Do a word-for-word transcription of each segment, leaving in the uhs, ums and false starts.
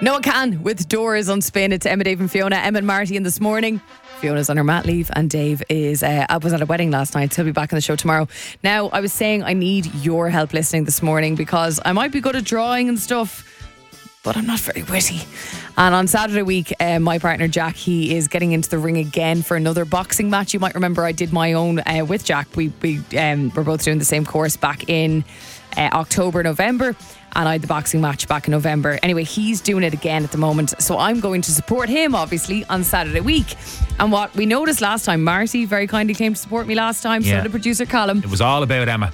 Noah Can with Doors on Spin. It's Emma, Dave and Fiona. Emma and Marty in this morning. Fiona's on her mat leave and Dave is uh, I was at a wedding last night, so he'll be back on the show tomorrow. Now, I was saying I need your help listening this morning because I might be good at drawing and stuff, but I'm not very witty. And on Saturday week, uh, my partner Jack, he is getting into the ring again for another boxing match. You might remember I did my own uh, with Jack. We, we um, were both doing the same course back in uh, October, November. And I had the boxing match back in November. Anyway, he's doing it again at the moment. So I'm going to support him, obviously, on Saturday week. And what we noticed last time, Marty very kindly came to support me last time. Yeah. So did producer Callum. It was all about Emma.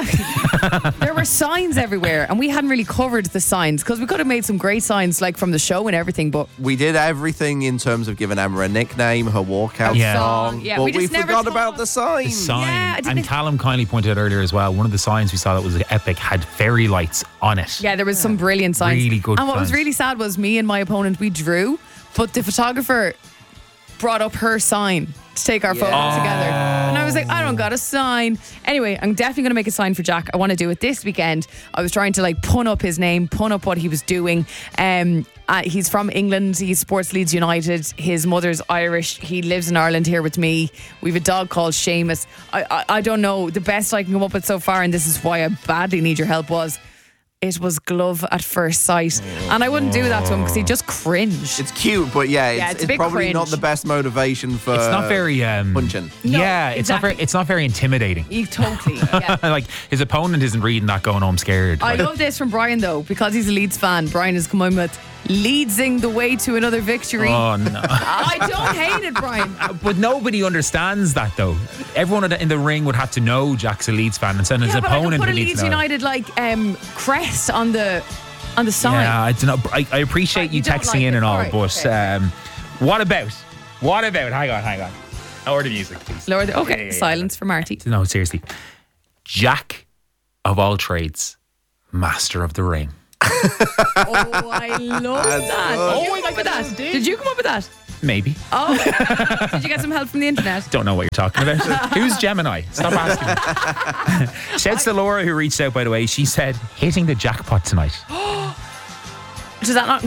Ah, there were signs everywhere. And we hadn't really covered the signs because we could have made some great signs like from the show and everything. But we did everything in terms of giving Emma a nickname, her walkout Yeah. song. Yeah, but we we, just never forgot thought- about the sign. The sign. Yeah, I didn't- and Callum kindly pointed out earlier as well, one of the signs we saw that was epic had fairy lights on it. yeah, there was some brilliant signs. Really good And what was signs. really sad was me and my opponent, we drew, but the photographer brought up her sign to take our photo Yeah. together. And I was like, I don't got a sign. Anyway, I'm definitely going to make a sign for Jack. I want to do it this weekend. I was trying to like pun up his name, pun up what he was doing. Um, uh, he's from England. He supports Leeds United. His mother's Irish. He lives in Ireland here with me. We have a dog called Seamus. I, I, I don't know. The best I can come up with so far, and this is why I badly need your help, was it was glove at first sight. And I wouldn't do that to him because he just cringed. It's cute, but yeah, it's, Yeah, it's a it's bit probably cringe. not the best motivation for It's not very um, punching. No, yeah, it's not exactly. very. It's not very intimidating. He totally, yeah. Like his opponent isn't reading that going home scared. I Like, love this from Brian though, because he's a Leeds fan. Brian has come in with leadsing the way to another victory. oh no! I don't hate it, Brian. But nobody understands that though. Everyone in the ring would have to know Jack's a Leeds fan, and then his Yeah, but I opponent can put a would need Leeds to know. United like um, crest on the on the sign. Yeah, I don't know. I, I appreciate Right, you you don't texting like in it. and all, All right, but okay. um, what about? What about? Hang on, hang on. Lower the music, please. Lower the, okay, Yeah, yeah, yeah. silence for Marty. No, seriously. Jack of all trades, master of the ring. Oh, I love that. good. Did you Oh, come I up with like that? that. Did you come up with that? Maybe. Oh, did you get some help from the internet? Don't know what you're talking about. Who's Gemini? Stop asking. Shouts to Laura who reached out, by the way. She said, hitting the jackpot tonight. Does that not